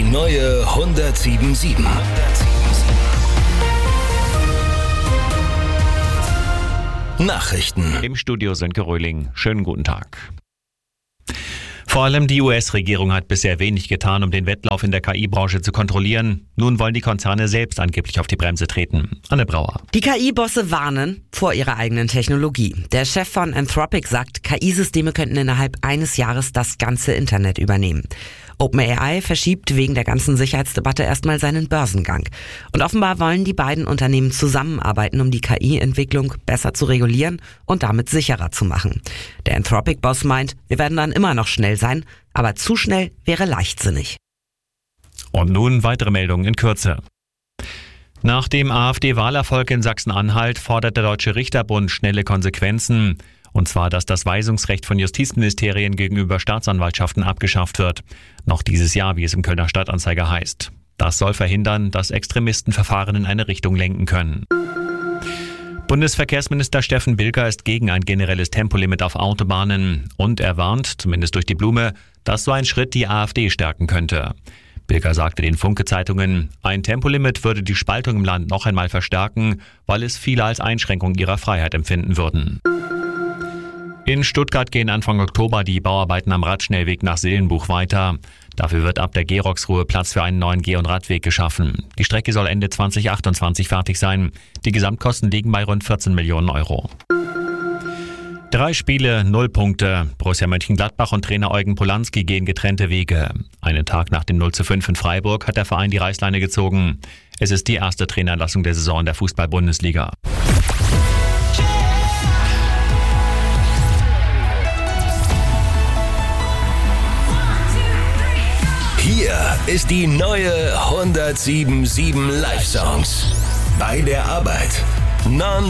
neue 107.7. Nachrichten. Im Studio Sönke Röhling. Schönen guten Tag. Vor allem die US-Regierung hat bisher wenig getan, um den Wettlauf in der KI-Branche zu kontrollieren. Nun wollen die Konzerne selbst angeblich auf die Bremse treten. Anne Brauer. Die KI-Bosse warnen vor ihrer eigenen Technologie. Der Chef von Anthropic sagt, KI-Systeme könnten innerhalb eines Jahres das ganze Internet übernehmen. OpenAI verschiebt wegen der ganzen Sicherheitsdebatte erstmal seinen Börsengang. Und offenbar wollen die beiden Unternehmen zusammenarbeiten, um die KI-Entwicklung besser zu regulieren und damit sicherer zu machen. Der Anthropic-Boss meint, wir werden dann immer noch schnell sein, aber zu schnell wäre leichtsinnig. Und nun weitere Meldungen in Kürze. Nach dem AfD-Wahlerfolg in Sachsen-Anhalt fordert der Deutsche Richterbund schnelle Konsequenzen. Und zwar, dass das Weisungsrecht von Justizministerien gegenüber Staatsanwaltschaften abgeschafft wird. Noch dieses Jahr, wie es im Kölner Stadtanzeiger heißt. Das soll verhindern, dass Extremisten Verfahren in eine Richtung lenken können. Bundesverkehrsminister Steffen Bilker ist gegen ein generelles Tempolimit auf Autobahnen. Und er warnt, zumindest durch die Blume, dass so ein Schritt die AfD stärken könnte. Bilker sagte den Funke-Zeitungen, ein Tempolimit würde die Spaltung im Land noch einmal verstärken, weil es viele als Einschränkung ihrer Freiheit empfinden würden. In Stuttgart gehen Anfang Oktober die Bauarbeiten am Radschnellweg nach Sillenbuch weiter. Dafür wird ab der Geroxruhe Platz für einen neuen Geh- und Radweg geschaffen. Die Strecke soll Ende 2028 fertig sein. Die Gesamtkosten liegen bei rund 14 Millionen Euro. 3 Spiele, 0 Punkte. Borussia Mönchengladbach und Trainer Eugen Polanski gehen getrennte Wege. Einen Tag nach dem 0:5 in Freiburg hat der Verein die Reißleine gezogen. Es ist die erste Trainerentlassung der Saison in der Fußball-Bundesliga. Hier ist die neue 107.7 Live-Songs. Bei der Arbeit.